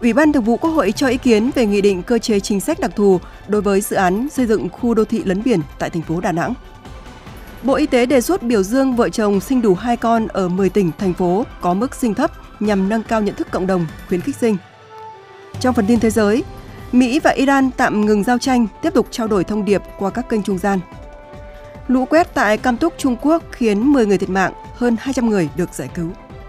Ủy ban Thường vụ Quốc hội cho ý kiến về nghị định cơ chế chính sách đặc thù đối với dự án xây dựng khu đô thị lấn biển tại thành phố Đà Nẵng. Bộ Y tế đề xuất biểu dương vợ chồng sinh đủ 2 con ở 10 tỉnh, thành phố có mức sinh thấp nhằm nâng cao nhận thức cộng đồng, khuyến khích sinh. Trong phần tin thế giới, Mỹ và Iran tạm ngừng giao tranh, tiếp tục trao đổi thông điệp qua các kênh trung gian. Lũ quét tại Cam Túc, Trung Quốc khiến 10 người thiệt mạng, hơn 200 người được giải cứu.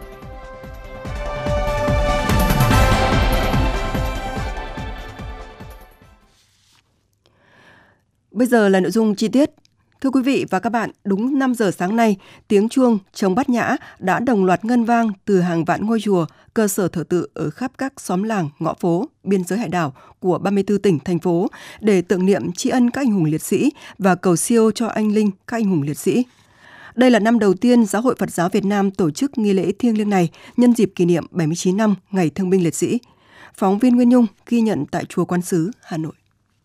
Bây giờ là nội dung chi tiết. Thưa quý vị và các bạn, đúng 5 giờ sáng nay, tiếng chuông trống Bát Nhã đã đồng loạt ngân vang từ hàng vạn ngôi chùa, cơ sở thờ tự ở khắp các xóm làng, ngõ phố, biên giới hải đảo của 34 tỉnh, thành phố để tưởng niệm tri ân các anh hùng liệt sĩ và cầu siêu cho anh linh các anh hùng liệt sĩ. Đây là năm đầu tiên Giáo hội Phật giáo Việt Nam tổ chức nghi lễ thiêng liêng này nhân dịp kỷ niệm 79 năm Ngày Thương binh Liệt sĩ. Phóng viên Nguyên Nhung ghi nhận tại Chùa Quán Sứ, Hà Nội.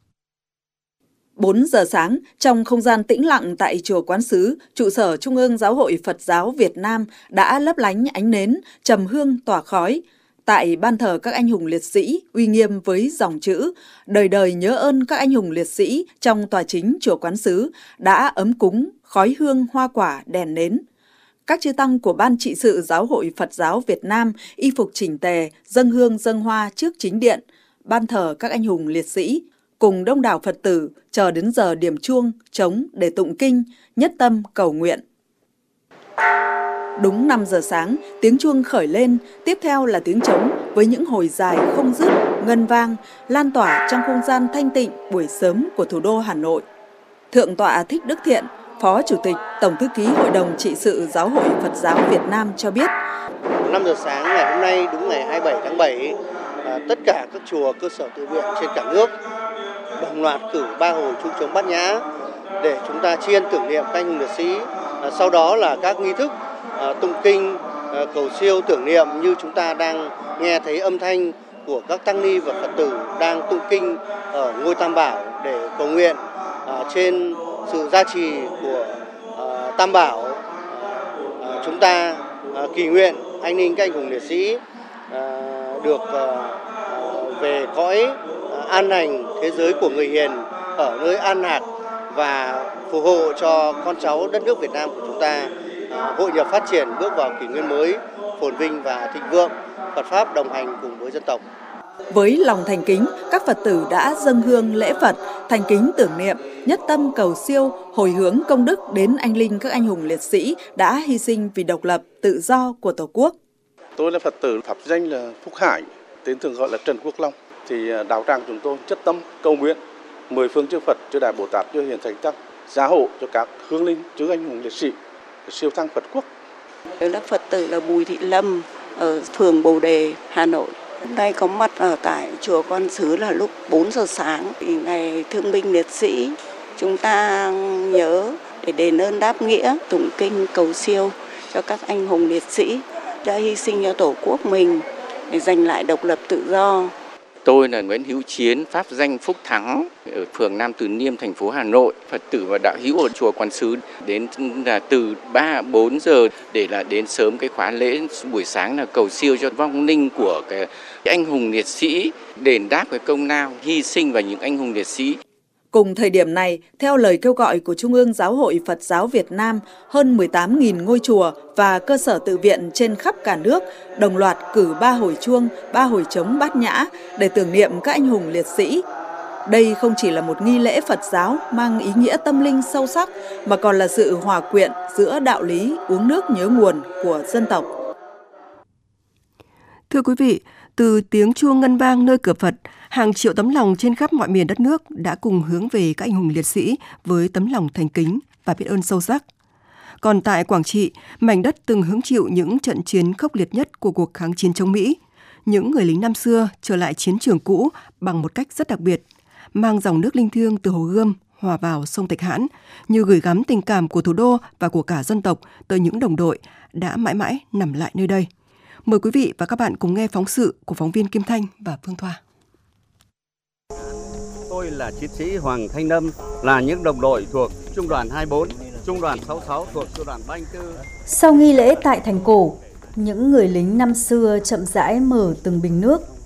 4 giờ sáng, trong không gian tĩnh lặng tại Chùa Quán Sứ, trụ sở Trung ương Giáo hội Phật giáo Việt Nam đã lấp lánh ánh nến, trầm hương tỏa khói. Tại ban thờ các anh hùng liệt sĩ, uy nghiêm với dòng chữ đời đời nhớ ơn các anh hùng liệt sĩ trong tòa chính Chùa Quán Sứ đã ấm cúng, khói hương, hoa quả, đèn nến. Các chư tăng của Ban trị sự Giáo hội Phật giáo Việt Nam y phục chỉnh tề, dâng hương dâng hoa trước chính điện, ban thờ các anh hùng liệt sĩ, cùng đông đảo Phật tử chờ đến giờ điểm chuông, trống để tụng kinh, nhất tâm cầu nguyện. Đúng 5 giờ sáng, tiếng chuông khởi lên, tiếp theo là tiếng trống với những hồi dài không dứt, ngân vang, lan tỏa trong không gian thanh tịnh buổi sớm của thủ đô Hà Nội. Thượng tọa Thích Đức Thiện, Phó Chủ tịch, Tổng thư ký Hội đồng trị sự Giáo hội Phật giáo Việt Nam cho biết. 5 giờ sáng ngày hôm nay, đúng ngày 27 tháng 7, tất cả các chùa cơ sở tự viện trên cả nước đồng loạt cử 3 hồi chuông trống Bát Nhã để chúng ta tri ân tưởng niệm các anh hùng liệt sĩ. Sau đó là các nghi thức tụng kinh, cầu siêu tưởng niệm như chúng ta đang nghe thấy âm thanh của các tăng ni và Phật tử đang tụng kinh ở ngôi Tam Bảo để cầu nguyện trên sự gia trì của Tam Bảo. Chúng ta kỳ nguyện an ninh các anh hùng liệt sĩ được về cõi an lành thế giới của người hiền, ở nơi an lạc và phù hộ cho con cháu đất nước Việt Nam của chúng ta hội nhập phát triển, bước vào kỷ nguyên mới phồn vinh và thịnh vượng, Phật pháp đồng hành cùng với dân tộc. Với lòng thành kính, các Phật tử đã dâng hương lễ Phật, thành kính tưởng niệm, nhất tâm cầu siêu, hồi hướng công đức đến anh linh các anh hùng liệt sĩ đã hy sinh vì độc lập, tự do của Tổ quốc. Tôi là Phật tử pháp danh là Phúc Hải, tên thường gọi là Trần Quốc Long. Thì đạo tràng chúng tôi chất tâm cầu nguyện 10 phương chư Phật, chư Đại Bồ Tát, chư Hiền Thánh Tăng gia hộ cho các hương linh, chư anh hùng liệt sĩ siêu thăng Phật quốc. Tôi là Phật tử là Bùi Thị Lâm ở phường Bồ Đề, Hà Nội. Hôm nay có mặt ở tại Chùa Quán Sứ là lúc 4 giờ sáng. Ngày Thương binh Liệt sĩ, chúng ta nhớ để đền ơn đáp nghĩa, tụng kinh cầu siêu cho các anh hùng liệt sĩ đã hy sinh cho Tổ quốc mình để giành lại độc lập tự do. Tôi là Nguyễn Hữu Chiến, pháp danh Phúc Thắng, ở phường Nam Từ Liêm, thành phố Hà Nội. Phật tử và đạo hữu ở Chùa Quán Sứ đến là từ 3-4 giờ để là đến sớm cái khóa lễ buổi sáng là cầu siêu cho vong linh của cái anh hùng liệt sĩ, đền đáp cái công lao hy sinh và những anh hùng liệt sĩ. Cùng thời điểm này, theo lời kêu gọi của Trung ương Giáo hội Phật giáo Việt Nam, hơn 18.000 ngôi chùa và cơ sở tự viện trên khắp cả nước đồng loạt cử 3 hồi chuông, 3 hồi trống Bát Nhã để tưởng niệm các anh hùng liệt sĩ. Đây không chỉ là một nghi lễ Phật giáo mang ý nghĩa tâm linh sâu sắc, mà còn là sự hòa quyện giữa đạo lý uống nước nhớ nguồn của dân tộc. Thưa quý vị, từ tiếng chuông ngân vang nơi cửa Phật, hàng triệu tấm lòng trên khắp mọi miền đất nước đã cùng hướng về các anh hùng liệt sĩ với tấm lòng thành kính và biết ơn sâu sắc. Còn tại Quảng Trị, mảnh đất từng hứng chịu những trận chiến khốc liệt nhất của cuộc kháng chiến chống Mỹ, những người lính năm xưa trở lại chiến trường cũ bằng một cách rất đặc biệt, mang dòng nước linh thiêng từ Hồ Gươm hòa vào sông Thạch Hãn, như gửi gắm tình cảm của thủ đô và của cả dân tộc tới những đồng đội đã mãi mãi nằm lại nơi đây. Mời quý vị và các bạn cùng nghe phóng sự của phóng viên Kim Thanh và Phương Thoa. Tôi là chiến sĩ Hoàng Thanh Lâm, là những đồng đội thuộc Trung đoàn 24, Trung đoàn 66 thuộc Sư đoàn 34. Sau nghi lễ tại thành cổ, những người lính năm xưa chậm rãi mở từng bình nước,